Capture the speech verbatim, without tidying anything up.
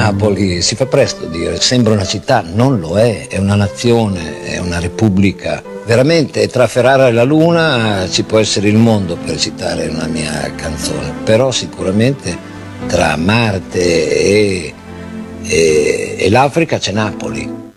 Napoli, si fa presto a dire, sembra una città, non lo è, è una nazione, è una repubblica. Veramente tra Ferrara e la Luna ci può essere il mondo, per citare una mia canzone, però sicuramente tra Marte e, e, e l'Africa c'è Napoli.